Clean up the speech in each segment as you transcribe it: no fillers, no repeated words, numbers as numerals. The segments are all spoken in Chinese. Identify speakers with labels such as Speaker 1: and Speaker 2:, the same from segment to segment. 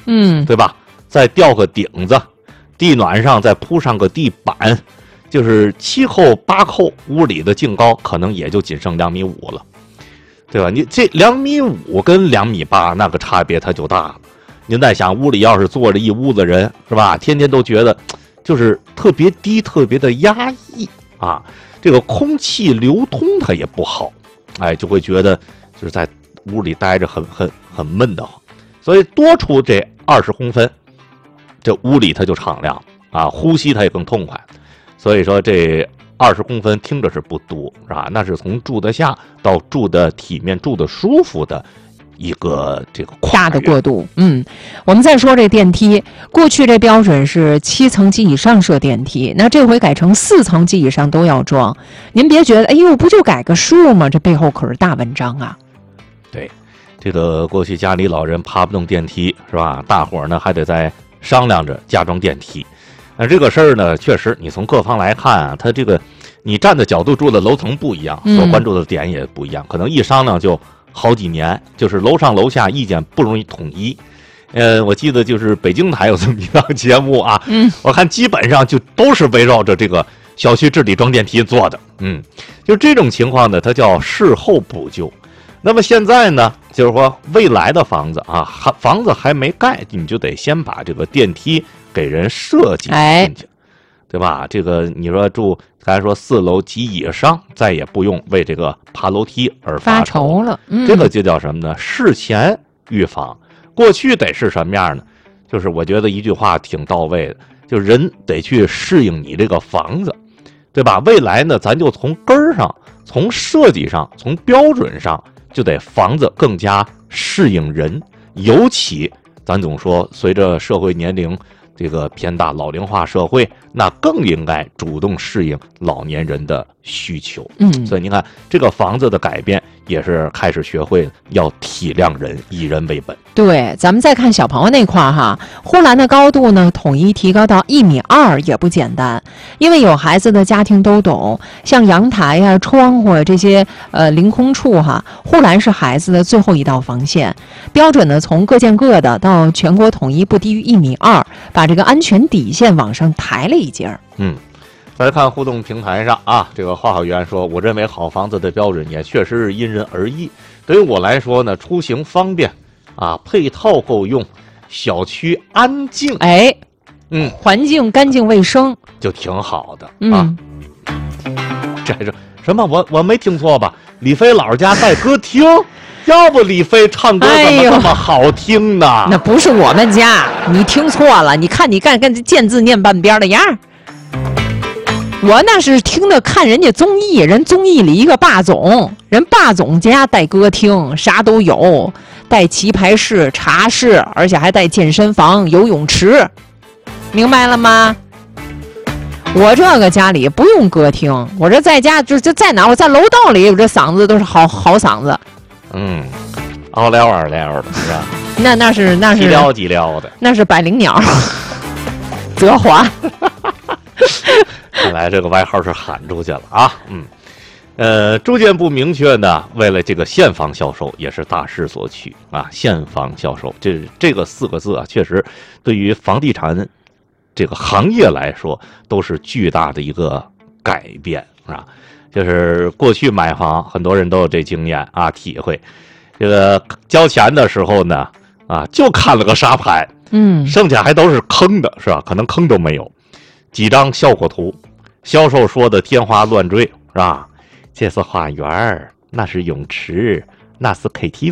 Speaker 1: 对吧？再吊个顶子，地暖上再铺上个地板，就是7扣8扣，屋里的净高可能也就仅剩2.5米了，对吧？你这2.5米跟2.8米那个差别它就大了。您在想，屋里要是坐着一屋子人，是吧？天天都觉得就是特别低，特别的压抑啊，这个空气流通它也不好，哎，就会觉得就是在屋里待着很闷得慌。所以多出这20公分，这屋里它就敞亮啊，呼吸它也更痛快。所以说这20公分听着是不多，是吧？那是从住得下到住得体面、住得舒服的一个这个
Speaker 2: 大的过渡。我们再说这电梯，过去这标准是7层及以上设电梯，那这回改成4层及以上都要装。您别觉得，哎呦，不就改个数吗？这背后可是大文章啊。
Speaker 1: 对，这个过去家里老人爬不动电梯，是吧？大伙儿呢还得再商量着加装电梯。那这个事儿呢，确实你从各方来看啊，它这个你站的角度、住的楼层不一样，所关注的点也不一样，可能一商量就好几年，就是楼上楼下意见不容易统一。我记得就是北京台有这么一档节目啊，我看基本上就都是围绕着这个小区治理装电梯做的。就这种情况呢，它叫事后补救。那么现在呢，就是说未来的房子啊，房子还没盖，你就得先把这个电梯给人设计进去，对吧？这个你说住，刚才说4楼及以上，再也不用为这个爬楼梯而发愁
Speaker 2: 了。
Speaker 1: 这个就叫什么呢？事前预防。过去得是什么样呢？就是我觉得一句话挺到位的，就人得去适应你这个房子，对吧？未来呢，咱就从根儿上，从设计上，从标准上，就得房子更加适应人。尤其咱总说，随着社会年龄这个偏大，老龄化社会，那更应该主动适应老年人的需求。所以你看，这个房子的改变也是开始学会要体谅人，以人为本。
Speaker 2: 对，咱们再看小朋友那块哈，护栏的高度呢，统一提高到1.2米也不简单。因为有孩子的家庭都懂，像阳台呀、窗户这些凌空处哈，护栏是孩子的最后一道防线。标准呢，从各建各的到全国统一不低于1.2米，把这个安全底线往上抬了一截儿。
Speaker 1: 再来看互动平台上啊，这个花好园说，我认为好房子的标准也确实是因人而异。对于我来说呢，出行方便啊，配套够用，小区安静，
Speaker 2: 环境干净卫生
Speaker 1: 就挺好的啊。这是什么？我没听错吧？李飞老师家带歌厅，要不李飞唱歌怎么这么好听呢？
Speaker 2: 那不是我们家，你听错了。你看你跟见字念半边的样儿。我那是听着看人家综艺，人综艺里一个霸总，人霸总家带歌厅，啥都有，带棋牌室、茶室，而且还带健身房、游泳池，明白了吗？我这个家里不用歌厅，我这在家就在哪？我在楼道里，我这嗓子都是好嗓子。
Speaker 1: 嗷撩嗷撩的是吧？
Speaker 2: 那是
Speaker 1: 叽撩叽撩的，
Speaker 2: 那是百灵鸟，泽华。
Speaker 1: 看来这个外号是喊出去了啊。逐渐不明确呢，为了这个现房销售也是大势所趋啊。现房销售这个4个字啊，确实对于房地产这个行业来说都是巨大的一个改变啊。就是过去买房，很多人都有这经验啊，体会。这个交钱的时候呢，就看了个沙盘，剩下还都是坑的，是吧？可能坑都没有，几张效果图，销售说的天花乱坠，是吧？这是花园，那是泳池，那是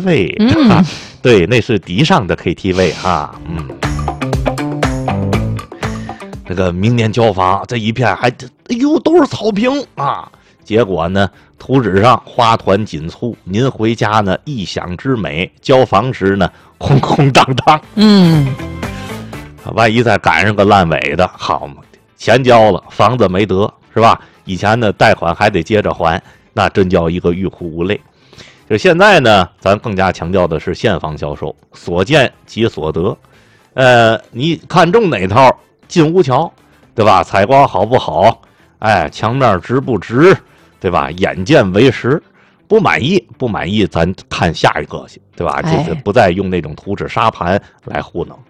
Speaker 1: KTV，对，那是地上的 KTV 哈。那个明年交房，这一片还都是草坪啊。结果呢，图纸上花团锦簇，您回家呢一想之美，交房时呢空空荡荡。万一再赶上个烂尾的，好嘛，钱交了，房子没得，是吧？以前呢贷款还得接着还，那真叫一个欲哭无泪。就现在呢，咱更加强调的是现房销售，所见即所得。你看中哪套，进屋瞧，对吧？采光好不好？墙面直不直，对吧？眼见为实。不满意，咱看下一个去，对吧？就是不再用那种图纸沙盘来糊弄。